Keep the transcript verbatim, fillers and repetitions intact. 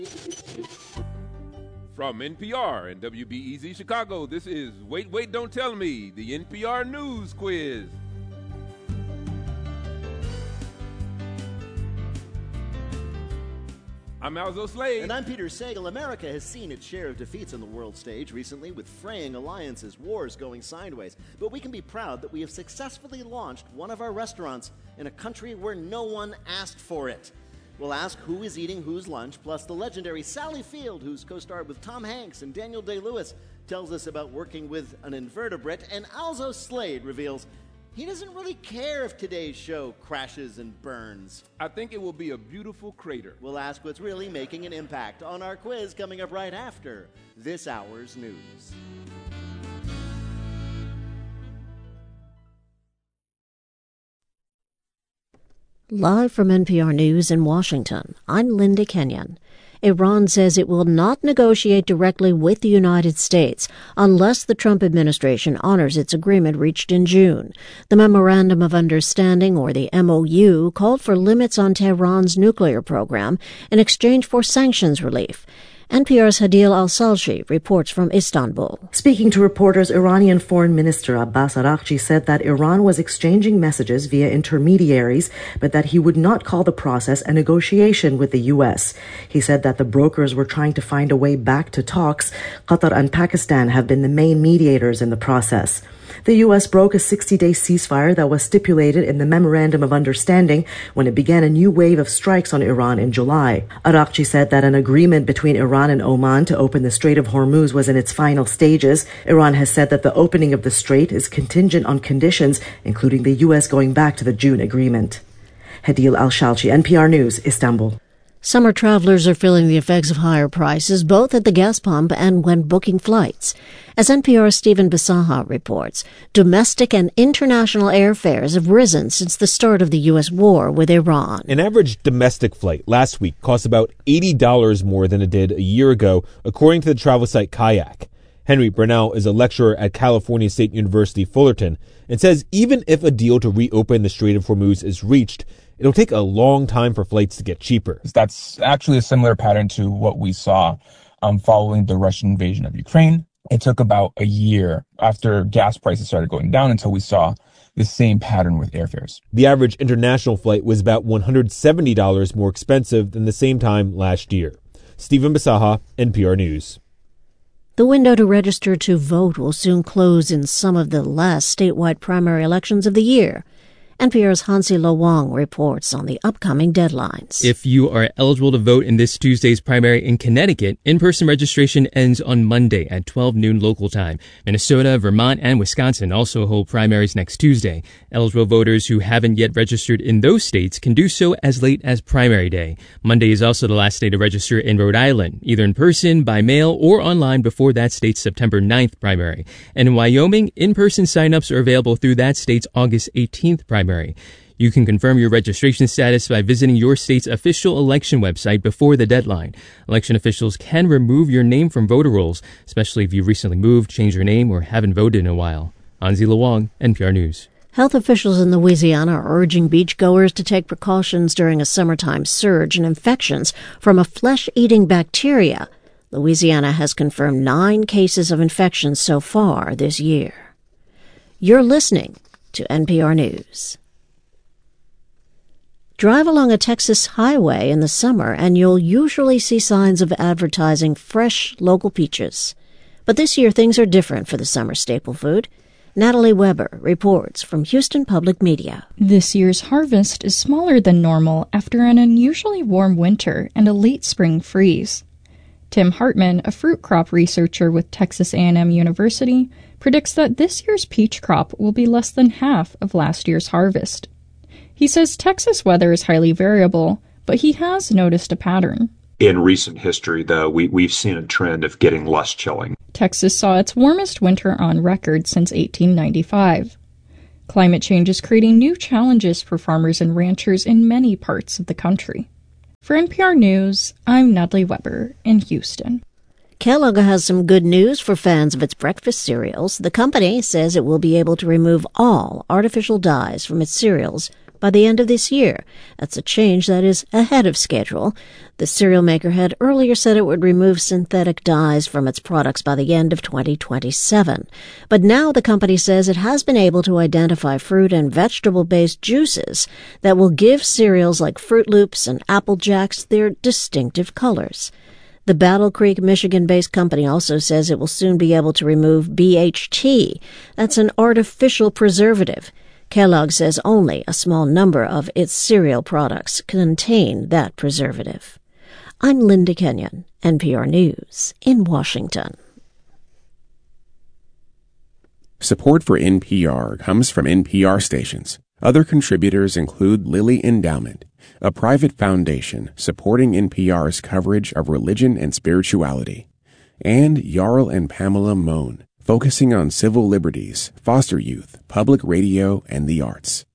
From N P R and W B E Z Chicago, this is Wait, Wait, Don't Tell Me, the N P R News Quiz. I'm Alzo Slade. And I'm Peter Sagal. America has seen its share of defeats on the world stage recently, with fraying alliances, wars going sideways. But we can be proud that we have successfully launched one of our restaurants in a country where no one asked for it. We'll ask who is eating whose lunch, plus the legendary Sally Field, who's co-starred with Tom Hanks and Daniel Day-Lewis, tells us about working with an invertebrate, and Alzo Slade reveals he doesn't really care if today's show crashes and burns. I think it will be a beautiful crater. We'll ask what's really making an impact on our quiz coming up right after this hour's news. Live from N P R News in Washington, I'm Linda Kenyon. Iran says it will not negotiate directly with the United States unless the Trump administration honors its agreement reached in June. The Memorandum of Understanding, or the M O U, called for limits on Tehran's nuclear program in exchange for sanctions relief. N P R's Hadil Al-Salshi reports from Istanbul. Speaking to reporters, Iranian Foreign Minister Abbas Araghchi said that Iran was exchanging messages via intermediaries, but that he would not call the process a negotiation with the U S. He said that the brokers were trying to find a way back to talks. Qatar and Pakistan have been the main mediators in the process. The U S broke a sixty-day ceasefire that was stipulated in the Memorandum of Understanding when it began a new wave of strikes on Iran in July. Araghchi said that an agreement between Iran and Oman to open the Strait of Hormuz was in its final stages. Iran has said that the opening of the strait is contingent on conditions, including the U S going back to the June agreement. Hadil Al-Shalchi, N P R News, Istanbul. Summer travelers are feeling the effects of higher prices, both at the gas pump and when booking flights. As N P R's Stephen Bisaha reports, domestic and international airfares have risen since the start of the U S war with Iran. An average domestic flight last week cost about eighty dollars more than it did a year ago, according to the travel site Kayak. Henry Burnell is a lecturer at California State University, Fullerton, and says even if a deal to reopen the Strait of Hormuz is reached, it'll take a long time for flights to get cheaper. That's actually a similar pattern to what we saw um, following the Russian invasion of Ukraine. It took about a year after gas prices started going down until we saw the same pattern with airfares. The average international flight was about one hundred seventy dollars more expensive than the same time last year. Stephen Bisaha, N P R News. The window to register to vote will soon close in some of the last statewide primary elections of the year. N P R's Hansi Lo Wang reports on the upcoming deadlines. If you are eligible to vote in this Tuesday's primary in Connecticut, in-person registration ends on Monday at twelve noon local time. Minnesota, Vermont, and Wisconsin also hold primaries next Tuesday. Eligible voters who haven't yet registered in those states can do so as late as primary day. Monday is also the last day to register in Rhode Island, either in person, by mail, or online before that state's September ninth primary. And in Wyoming, in-person sign-ups are available through that state's August eighteenth primary. You can confirm your registration status by visiting your state's official election website before the deadline. Election officials can remove your name from voter rolls, especially if you recently moved, changed your name, or haven't voted in a while. Hansi Lo Wang, N P R News. Health officials in Louisiana are urging beachgoers to take precautions during a summertime surge in infections from a flesh-eating bacteria. Louisiana has confirmed nine cases of infection so far this year. You're listening to N P R News. Drive along a Texas highway in the summer and you'll usually see signs of advertising fresh local peaches. But this year things are different for the summer staple food. Natalie Weber reports from Houston Public Media. This year's harvest is smaller than normal after an unusually warm winter and a late spring freeze. Tim Hartman, a fruit crop researcher with Texas A and M University, predicts that this year's peach crop will be less than half of last year's harvest. He says Texas weather is highly variable, but he has noticed a pattern. In recent history, though, we, we've seen a trend of getting less chilling. Texas saw its warmest winter on record since eighteen ninety-five. Climate change is creating new challenges for farmers and ranchers in many parts of the country. For N P R News, I'm Natalie Weber in Houston. Kellogg has some good news for fans of its breakfast cereals. The company says it will be able to remove all artificial dyes from its cereals by the end of this year. That's a change that is ahead of schedule. The cereal maker had earlier said it would remove synthetic dyes from its products by the end of twenty twenty-seven. But now the company says it has been able to identify fruit and vegetable-based juices that will give cereals like Fruit Loops and Apple Jacks their distinctive colors. The Battle Creek, Michigan-based company also says it will soon be able to remove B H T. That's an artificial preservative. Kellogg says only a small number of its cereal products contain that preservative. I'm Linda Kenyon, N P R News in Washington. Support for N P R comes from N P R stations. Other contributors include Lilly Endowment, a private foundation supporting N P R's coverage of religion and spirituality, and Jarl and Pamela Mohn, focusing on civil liberties, foster youth, public radio, and the arts.